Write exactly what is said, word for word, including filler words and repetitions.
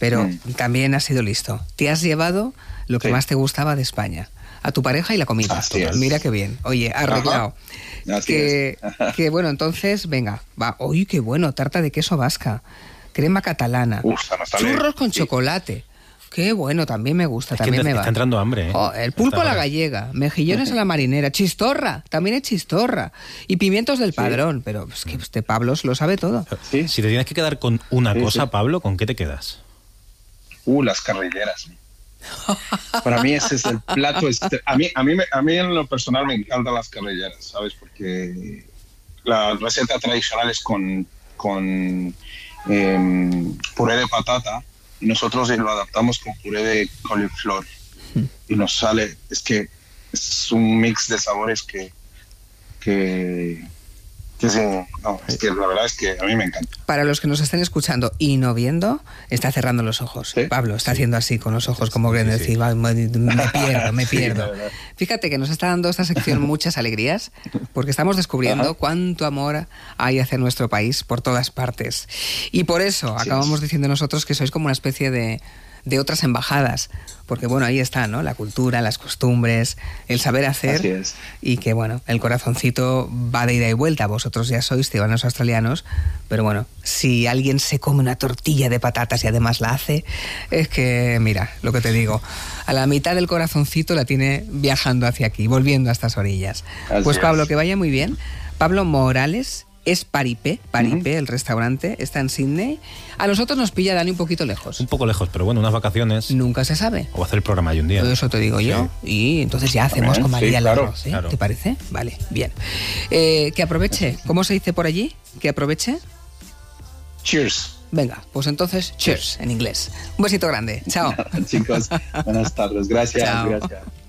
pero Mm. también has sido listo. Te has llevado lo que Sí. más te gustaba de España. A tu pareja y la comida. Así es. Mira qué bien. Oye, arreglado. Así Que, es. que bueno, entonces, venga, va. Uy, qué bueno, tarta de queso vasca, crema catalana, Uf, esa no sale. churros con Sí. chocolate. Qué bueno, también me gusta, Es que también te- me va. está entrando hambre, ¿eh? Oh, el pulpo Hasta a la ahora. gallega, mejillones a la marinera, chistorra, también hay chistorra. Y pimientos del Sí. Padrón, pero es que este Pablo se lo sabe todo. Sí. Si te tienes que quedar con una Sí, cosa, sí. Pablo, ¿con qué te quedas? Uh, las carrilleras. Para mí ese es el plato. Este, a, mí, a, mí, me- a mí en lo personal me encantan las carrilleras, ¿sabes? Porque la receta tradicional es con, con em, puré de patata y nosotros lo adaptamos con puré de coliflor y nos sale, es que es un mix de sabores que, que, que sí, no, es que la verdad es que a mí me encanta. Para los que nos estén escuchando y no viendo, está cerrando los ojos. ¿Sí? Pablo está Sí. haciendo así con los ojos, como Sí, que sí, decir, sí. "Va, me, me pierdo, me Sí, pierdo". la verdad. Fíjate que nos está dando esta sección muchas alegrías, porque estamos descubriendo Ajá. cuánto amor hay hacia nuestro país por todas partes. Y por eso Así acabamos es. diciendo nosotros que sois como una especie de, de otras embajadas, porque bueno, ahí está, ¿no? La cultura, las costumbres, el saber hacer. Así es. Y que bueno, el corazoncito va de ida y vuelta. Vosotros ya sois ciudadanos australianos, pero bueno, si alguien se come una tortilla de patatas y además la hace, es que, mira, lo que te digo, a la mitad del corazoncito la tiene viajando hacia aquí, volviendo a estas orillas. Así Pues Pablo, es. que vaya muy bien. Pablo Morales es Paripé, Paripé, Ujú. el restaurante, está en Sydney. A nosotros nos pilla Dani un poquito lejos. Un poco lejos, pero bueno, unas vacaciones. Nunca se sabe. O hacer el programa ahí un día. Eso te digo yo. Y entonces ya hacemos También, con María sí, el claro, arroz, ¿eh? claro. ¿Te parece? Vale, bien. Eh, que aproveche. ¿Cómo se dice por allí? Que aproveche. Cheers. Venga, pues entonces, cheers en inglés. Un besito grande. Chao. Chicos, buenas tardes. Gracias, Chao. gracias.